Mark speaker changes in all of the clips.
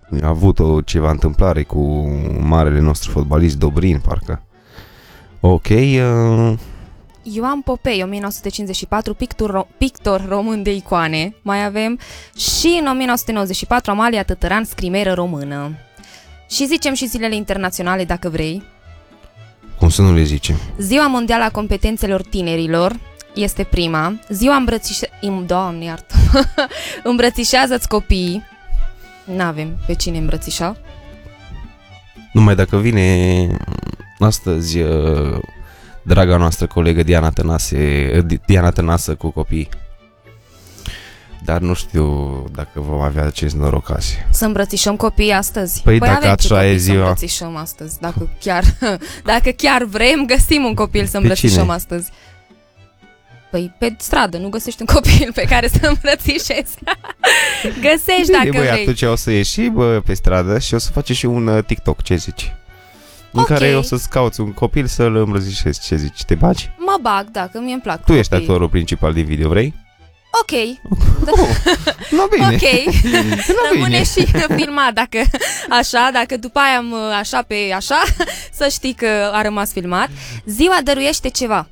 Speaker 1: a avut ceva întâmplare cu marele nostru fotbalist Dobrin, parcă. Ok.
Speaker 2: Ioan Popei, 1954, pictor român de icoane. Mai avem și în 1994 Amalia Tătăran, scrimeră română. Și zicem și zilele internaționale, dacă vrei.
Speaker 1: Cum să nu le zicem?
Speaker 2: Ziua Mondială a Competențelor Tinerilor este prima. Ziua Doamne, iartă. Îmbrățișează-ți copiii. N-avem pe cine îmbrățișa.
Speaker 1: Numai dacă vine astăzi draga noastră colegă Diana Tănase cu copii. Dar nu știu dacă vom avea acest noroc azi.
Speaker 2: Să îmbrățișăm copiii astăzi?
Speaker 1: Păi dacă așa e ziua.
Speaker 2: Să îmbrățișăm astăzi. Dacă chiar vrem, găsim un copil să îmbrățișăm astăzi. Păi pe stradă nu găsești un copil pe care să îmbrățișezi. Găsești dacă vrei.
Speaker 1: Atunci o să ieși pe stradă și o să faci și un TikTok, ce zici? În care o să-ți cauți un copil să-l îmbrățișezi, ce zici? Te bagi?
Speaker 2: Mă bag, dacă mie îmi plac.
Speaker 1: Tu ești actorul principal din video, vrei?
Speaker 2: Ok.
Speaker 1: Nu bine.
Speaker 2: Ok. Rămâne și filmat dacă după aia am așa pe așa, să știi că a rămas filmat. Ziua dăruiește ceva.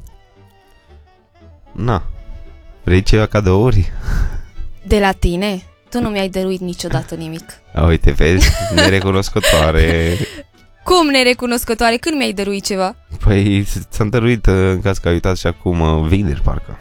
Speaker 1: Na. Vrei ceva cadouri?
Speaker 2: De la tine? Tu nu mi-ai dăruit niciodată nimic.
Speaker 1: Uite, vezi, nerecunoscătoare.
Speaker 2: Cum nerecunoscătoare? Când mi-ai dăruit ceva?
Speaker 1: Păi ți-am dăruit, în caz că ai uitat și acum, vineri, parcă.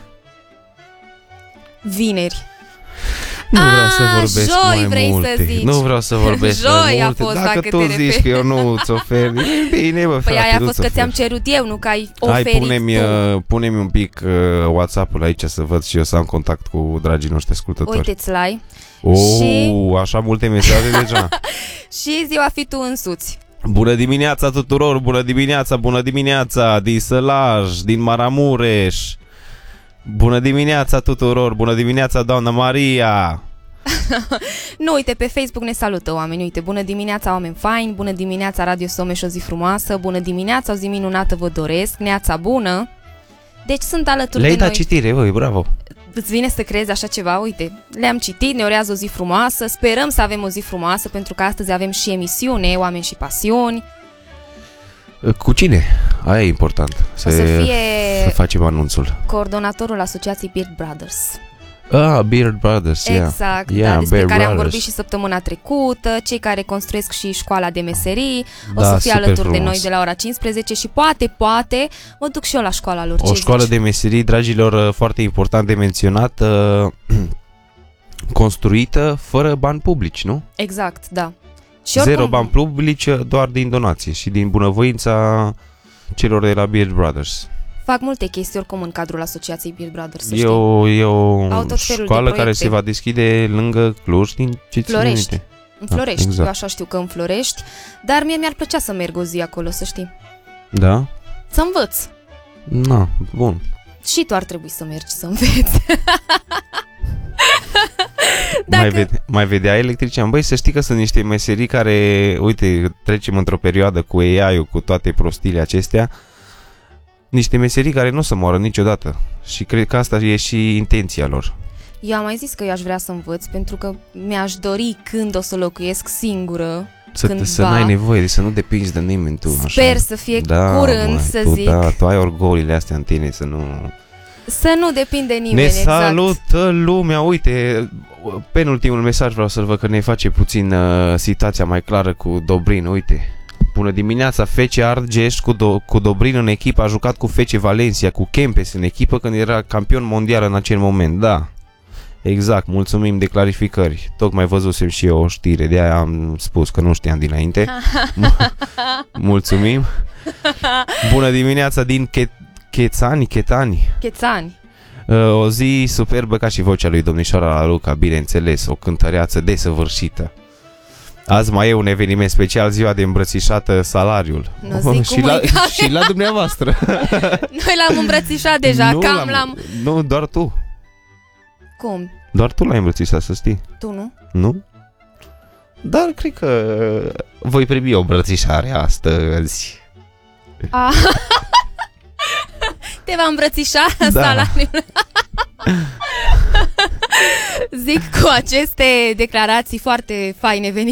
Speaker 2: Vineri.
Speaker 1: Nu vreau să vorbesc
Speaker 2: joi
Speaker 1: mai
Speaker 2: vrei
Speaker 1: multe.
Speaker 2: Să zici.
Speaker 1: Nu vreau să vorbesc
Speaker 2: joi
Speaker 1: mai multe.
Speaker 2: a fost,
Speaker 1: dacă tu zici că eu nu îți ofer, bine, bă, frate,
Speaker 2: păi aia a fost că ți-am cerut eu, nu că ai oferit.
Speaker 1: Hai, pune-mi un pic WhatsApp-ul aici să văd și eu să am contact cu dragii noștri ascultători.
Speaker 2: Uite-ți l-ai.
Speaker 1: Așa multe mesaje deja.
Speaker 2: Și ziua fi tu însuți.
Speaker 1: Bună dimineața tuturor, bună dimineața din Sălaj, din Maramureș. Bună dimineața tuturor, bună dimineața doamna Maria.
Speaker 2: Nu, uite, pe Facebook ne salută oameni. Uite, bună dimineața oameni faini, bună dimineața Radio Someș, o zi frumoasă, bună dimineața, o zi minunată vă doresc, neața bună. Deci sunt alături de noi.
Speaker 1: Le-ai dat citire, băi, bravo.
Speaker 2: Îți vine să crezi așa ceva? Uite, le-am citit, ne urează o zi frumoasă, sperăm să avem o zi frumoasă, pentru că astăzi avem și emisiune, Oameni și Pasiuni.
Speaker 1: Cu cine? Aia e important. Să facem anunțul.
Speaker 2: Coordonatorul Asociației Beard Brothers.
Speaker 1: Beard Brothers,
Speaker 2: exact,
Speaker 1: yeah,
Speaker 2: da, despre
Speaker 1: Beard
Speaker 2: care am
Speaker 1: Brothers.
Speaker 2: vorbit și săptămâna trecută, cei care construiesc și școala de meserii,
Speaker 1: Da,
Speaker 2: o să fie alături
Speaker 1: frumos.
Speaker 2: de noi de la ora 15 și poate mă duc și eu la școala lor.
Speaker 1: O școală de meserii, dragilor, foarte important de menționat, construită fără bani publici, nu?
Speaker 2: Exact, da. Și
Speaker 1: Zero bani publici, doar din donații și din bunăvoința celor de la Beard Brothers.
Speaker 2: Fac multe chestii oricum în cadrul Asociației Beard Brothers.
Speaker 1: E o școală care se va deschide lângă Cluj, din ce țin
Speaker 2: Florești.
Speaker 1: minte.
Speaker 2: În Florești,
Speaker 1: exact.
Speaker 2: Eu așa știu că în Florești, dar mie mi-ar plăcea să merg o zi acolo, să știi.
Speaker 1: Da?
Speaker 2: Să învăț.
Speaker 1: Na, bun.
Speaker 2: Și tu ar trebui să mergi să înveți.
Speaker 1: Mai vedea electrician. Băi, să știi că sunt niște meserii care, uite, trecem într-o perioadă cu AI-ul, cu toate prostiile acestea, niște meserii care nu o să moară niciodată. Și cred că asta e și intenția lor.
Speaker 2: Eu am mai zis că eu aș vrea să învăț, pentru că mi-aș dori când o să locuiesc singură,
Speaker 1: să n-ai nevoie, să nu depinzi de nimeni tu.
Speaker 2: Sper
Speaker 1: așa.
Speaker 2: să fie curând, să zic.
Speaker 1: Da, tu ai orgolile astea în tine, să nu
Speaker 2: depinde nimeni.
Speaker 1: Ne
Speaker 2: exact.
Speaker 1: salută lumea, uite, penultimul mesaj vreau să-l văd că ne face puțin situația mai clară cu Dobrin, uite. Bună dimineața, FC Argeș cu Dobrin în echipă, a jucat cu FC Valencia, cu Kempes în echipă când era campion mondial în acel moment, da. Exact, mulțumim de clarificări. Tocmai văzusem și eu o știre, de aia am spus că nu știam dinainte. Mulțumim. Bună dimineața din Chețani. O zi superbă ca și vocea lui domnișoara Raluca, bineînțeles, o cântăreață desăvârșită. Azi mai e un eveniment special, ziua de îmbrățișată salariul. Și la dumneavoastră.
Speaker 2: Noi l-am îmbrățișat deja,
Speaker 1: Nu, doar tu.
Speaker 2: Cum?
Speaker 1: Doar tu l-ai îmbrățișat, să știi.
Speaker 2: Tu nu?
Speaker 1: Nu? Dar cred că voi primi o îmbrățișare astăzi.
Speaker 2: Te va îmbrățișa
Speaker 1: da.
Speaker 2: salariul. Zic, cu aceste declarații foarte faine venite